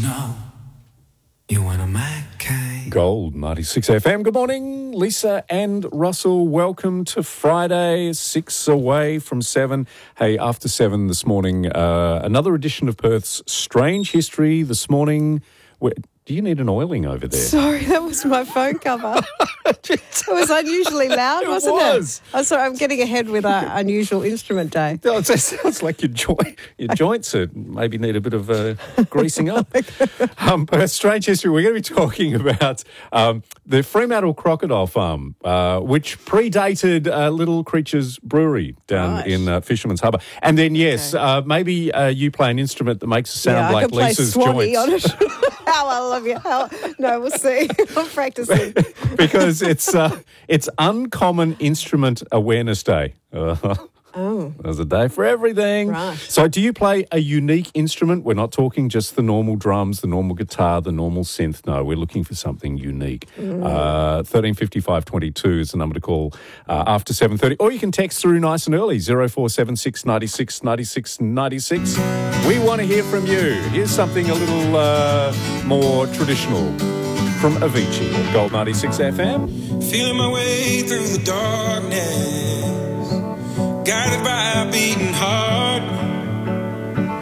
know you want a Mackay. Gold 96 FM. Good morning, Lisa and Russell. Welcome to Friday, 6 away from 7. Hey, after 7 this morning, another edition of Perth's Strange History this morning. Do you need an oiling over there? Sorry, that was my phone cover. It was unusually loud, wasn't it? I'm sorry, I'm getting ahead with our unusual instrument day. No, it sounds like your joints maybe need a bit of greasing up. Perth's Strange History, we're going to be talking about the Fremantle Crocodile Farm, which predated Little Creatures Brewery down in Fisherman's Harbour. And then, yes, maybe you play an instrument that makes it sound like Lisa's joints. On it. How I love you. No, we'll see. I'm practicing. Because it's Uncommon Instrument Awareness Day. There's a day for everything. Right. So do you play a unique instrument? We're not talking just the normal drums, the normal guitar, the normal synth. No, we're looking for something unique. 135522 is the number to call after 7:30. Or you can text through nice and early, 0476 96 96 96. We want to hear from you. Here's something a little more traditional from Avicii at Gold 96 FM. Feeling my way through the darkness, guided by a beating heart.